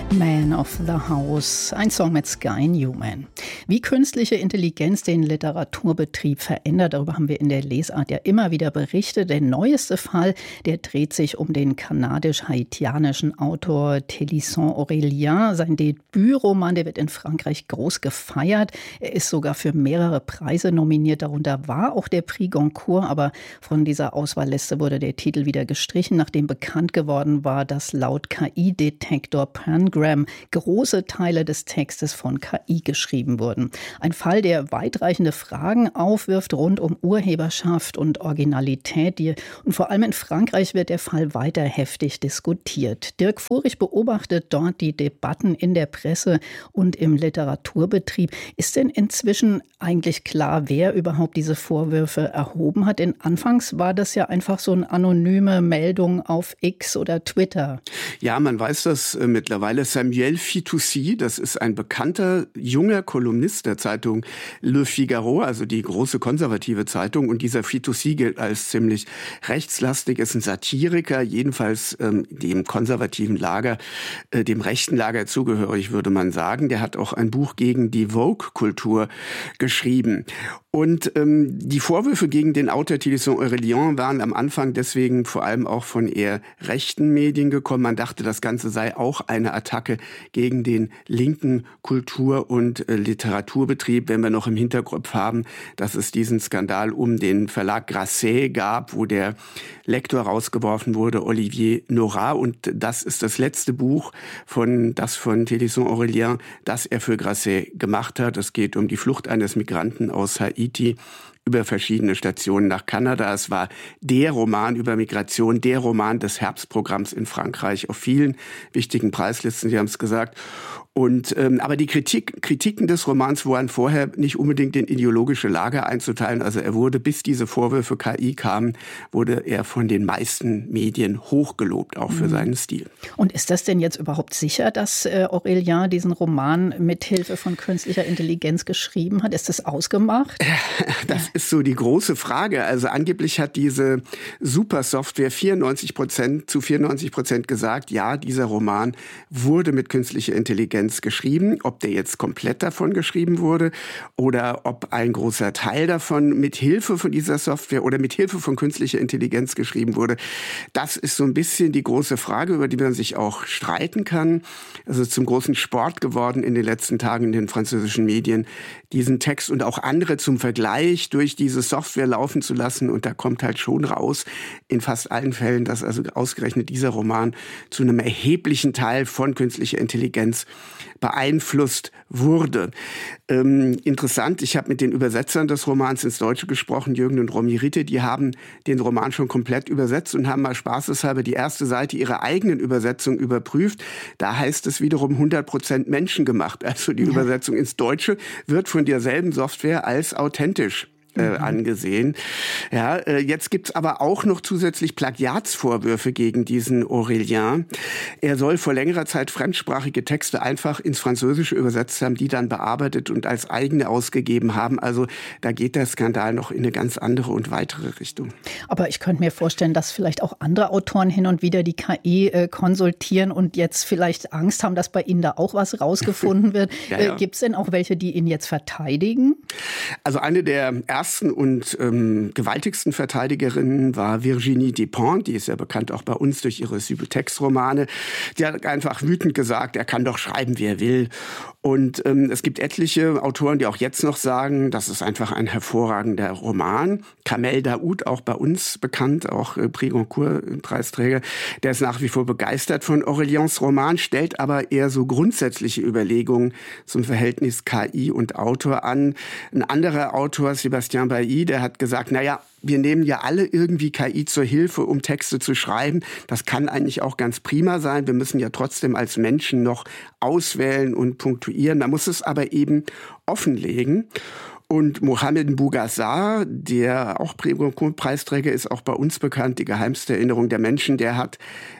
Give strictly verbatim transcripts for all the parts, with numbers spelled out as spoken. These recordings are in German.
Man of the House, ein Song mit Sky Newman. Wie künstliche Intelligenz den Literaturbetrieb verändert, darüber haben wir in der Lesart ja immer wieder berichtet. Der neueste Fall, der dreht sich um den kanadisch-haitianischen Autor Télisson Aurélien. Sein Debütroman, der wird in Frankreich groß gefeiert. Er ist sogar für mehrere Preise nominiert, darunter war auch der Prix Goncourt, aber von dieser Auswahlliste wurde der Titel wieder gestrichen, nachdem bekannt geworden war, dass laut K I-Detektor Pangram große Teile des Textes von K I geschrieben wurden. Ein Fall, der weitreichende Fragen aufwirft rund um Urheberschaft und Originalität. Die, und vor allem in Frankreich wird der Fall weiter heftig diskutiert. Dirk Furich beobachtet dort die Debatten in der Presse und im Literaturbetrieb. Ist denn inzwischen eigentlich klar, wer überhaupt diese Vorwürfe erhoben hat? Denn anfangs war das ja einfach so eine anonyme Meldung auf X oder Twitter. Ja, man weiß das äh, mittlerweile. Samuel Fitoussi, das ist ein bekannter junger Kolumnist der Zeitung Le Figaro, also die große konservative Zeitung. Und dieser Fitoussi gilt als ziemlich rechtslastig, ist ein Satiriker, jedenfalls ähm, dem konservativen Lager, äh, dem rechten Lager zugehörig, würde man sagen. Der hat auch ein Buch gegen die Vogue-Kultur geschrieben. Und ähm, die Vorwürfe gegen den Autor Télisson Aurélien waren am Anfang deswegen vor allem auch von eher rechten Medien gekommen. Man dachte, das Ganze sei auch eine Attacke gegen den linken Kultur- und äh, Literaturbetrieb, wenn wir noch im Hinterkopf haben, dass es diesen Skandal um den Verlag Grasset gab, wo der Lektor rausgeworfen wurde, Olivier Nora. Und das ist das letzte Buch, von das von Télisson Aurélien, das er für Grasset gemacht hat. Es geht um die Flucht eines Migranten aus Haiti über verschiedene Stationen nach Kanada. Es war der Roman über Migration, der Roman des Herbstprogramms in Frankreich auf vielen wichtigen Preislisten, Sie haben es gesagt. Und, ähm, aber die Kritik, Kritiken des Romans waren vorher nicht unbedingt in ideologische Lager einzuteilen. Also er wurde, bis diese Vorwürfe K I kamen, wurde er von den meisten Medien hochgelobt, auch für mhm. seinen Stil. Und ist das denn jetzt überhaupt sicher, dass äh, Aurélien diesen Roman mit Hilfe von künstlicher Intelligenz geschrieben hat? Ist das ausgemacht? Das ja. ist so die große Frage. Also angeblich hat diese Supersoftware vierundneunzig Prozent zu vierundneunzig Prozent gesagt, ja, dieser Roman wurde mit künstlicher Intelligenz geschrieben. Ob der jetzt komplett davon geschrieben wurde oder ob ein großer Teil davon mit Hilfe von dieser Software oder mit Hilfe von künstlicher Intelligenz geschrieben wurde, das ist so ein bisschen die große Frage, über die man sich auch streiten kann. Also zum großen Sport geworden in den letzten Tagen in den französischen Medien, diesen Text und auch andere zum Vergleich durch diese Software laufen zu lassen. Und da kommt halt schon raus, in fast allen Fällen, dass also ausgerechnet dieser Roman zu einem erheblichen Teil von künstlicher Intelligenz beeinflusst wurde. Ähm, interessant, ich habe mit den Übersetzern des Romans ins Deutsche gesprochen, Jürgen und Romy Ritte, die haben den Roman schon komplett übersetzt und haben mal spaßeshalber die erste Seite ihrer eigenen Übersetzung überprüft. Da heißt es wiederum hundert Prozent menschengemacht. Also die ja. Übersetzung ins Deutsche wird von derselben Software als authentisch Äh, angesehen. Ja, äh, jetzt gibt's aber auch noch zusätzlich Plagiatsvorwürfe gegen diesen Aurélien. Er soll vor längerer Zeit fremdsprachige Texte einfach ins Französische übersetzt haben, die dann bearbeitet und als eigene ausgegeben haben. Also da geht der Skandal noch in eine ganz andere und weitere Richtung. Aber ich könnte mir vorstellen, dass vielleicht auch andere Autoren hin und wieder die K I äh, konsultieren und jetzt vielleicht Angst haben, dass bei ihnen da auch was rausgefunden wird. ja, ja. Äh, gibt's denn auch welche, die ihn jetzt verteidigen? Also eine der ersten und ähm, gewaltigsten Verteidigerinnen war Virginie Despentes, die ist ja bekannt auch bei uns durch ihre Subutex-Romane. Die hat einfach wütend gesagt, er kann doch schreiben, wie er will. Und ähm, es gibt etliche Autoren, die auch jetzt noch sagen, das ist einfach ein hervorragender Roman. Kamel Daoud, auch bei uns bekannt, auch äh, Prix Goncourt-Preisträger, der ist nach wie vor begeistert von Auréliens Roman, stellt aber eher so grundsätzliche Überlegungen zum Verhältnis K I und Autor an. Ein anderer Autor, Sébastien Bailly, der hat gesagt, naja, wir nehmen ja alle irgendwie K I zur Hilfe, um Texte zu schreiben. Das kann eigentlich auch ganz prima sein. Wir müssen ja trotzdem als Menschen noch auswählen und punktuieren. Man muss es aber eben offenlegen. Und Mohamed Bougazzar, der auch Prix Goncourt-Preisträger ist, auch bei uns bekannt, die geheimste Erinnerung der Menschen, der hat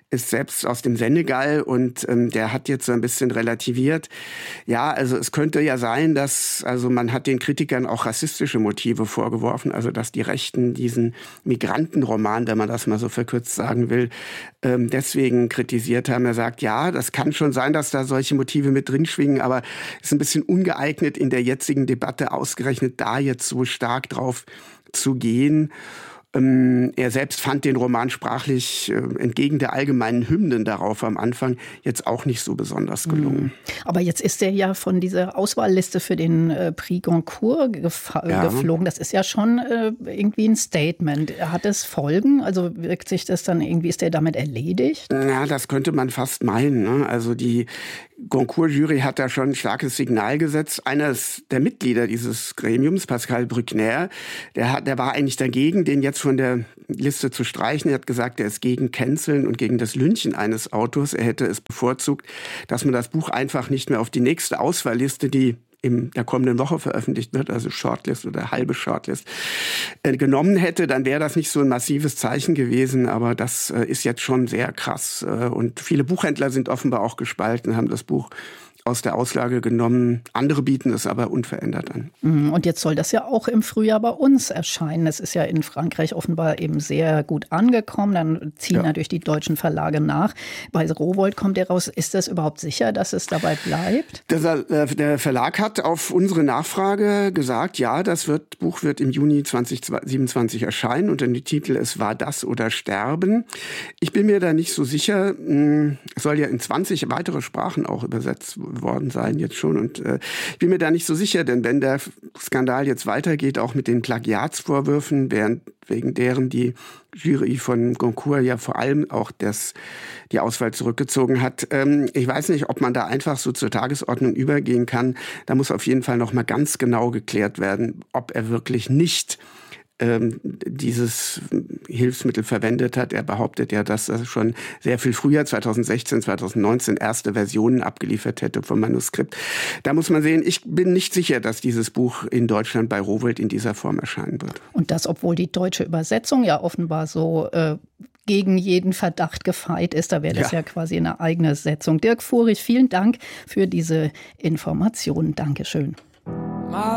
ist selbst aus dem Senegal und ähm, der hat jetzt so ein bisschen relativiert. Ja, also es könnte ja sein, dass, also man hat den Kritikern auch rassistische Motive vorgeworfen, also dass die Rechten diesen Migrantenroman, wenn man das mal so verkürzt sagen will, ähm, deswegen kritisiert haben. Er sagt, ja, das kann schon sein, dass da solche Motive mit drin schwingen, aber ist ein bisschen ungeeignet in der jetzigen Debatte ausgerechnet da jetzt so stark drauf zu gehen. Ähm, er selbst fand den Roman sprachlich äh, entgegen der allgemeinen Hymnen darauf am Anfang jetzt auch nicht so besonders gelungen. Aber jetzt ist er ja von dieser Auswahlliste für den äh, Prix Goncourt gef- ja. geflogen. Das ist ja schon äh, irgendwie ein Statement. Hat es Folgen? Also wirkt sich das dann irgendwie, ist er damit erledigt? Ja, das könnte man fast meinen. Ne? Also die Goncourt-Jury hat da schon ein starkes Signal gesetzt. Einer der Mitglieder dieses Gremiums, Pascal Bruckner, der, hat, der war eigentlich dagegen, den jetzt von der Liste zu streichen. Er hat gesagt, er ist gegen Canceln und gegen das Lynchen eines Autors. Er hätte es bevorzugt, dass man das Buch einfach nicht mehr auf die nächste Auswahlliste, die in der kommenden Woche veröffentlicht wird, also Shortlist oder halbe Shortlist, äh, genommen hätte, dann wäre das nicht so ein massives Zeichen gewesen. Aber das äh, ist jetzt schon sehr krass. Äh, und viele Buchhändler sind offenbar auch gespalten, haben das Buch aus der Auslage genommen. Andere bieten es aber unverändert an. Und jetzt soll das ja auch im Frühjahr bei uns erscheinen. Es ist ja in Frankreich offenbar eben sehr gut angekommen. Dann ziehen ja. natürlich die deutschen Verlage nach. Bei Rowohlt kommt der raus. Ist das überhaupt sicher, dass es dabei bleibt? Der, der Verlag hat auf unsere Nachfrage gesagt, ja, das wird, Buch wird im Juni zwanzig siebenundzwanzig erscheinen unter dem Titel Es war das oder Sterben. Ich bin mir da nicht so sicher. Es soll ja in zwanzig weitere Sprachen auch übersetzt worden sein jetzt schon. Und äh, ich bin mir da nicht so sicher, denn wenn der Skandal jetzt weitergeht, auch mit den Plagiatsvorwürfen, während wegen deren die Jury von Goncourt ja vor allem auch das, die Auswahl zurückgezogen hat. Ähm, ich weiß nicht, ob man da einfach so zur Tagesordnung übergehen kann. Da muss auf jeden Fall noch mal ganz genau geklärt werden, ob er wirklich nicht ähm, dieses Hilfsmittel verwendet hat. Er behauptet ja, dass er schon sehr viel früher, zwanzig sechzehn, zwanzig neunzehn, erste Versionen abgeliefert hätte vom Manuskript. Da muss man sehen, ich bin nicht sicher, dass dieses Buch in Deutschland bei Rowohlt in dieser Form erscheinen wird. Und das, obwohl die deutsche Übersetzung ja offenbar so äh, gegen jeden Verdacht gefeit ist. Da wäre das ja. ja quasi eine eigene Setzung. Dirk Furich, vielen Dank für diese Informationen. Dankeschön.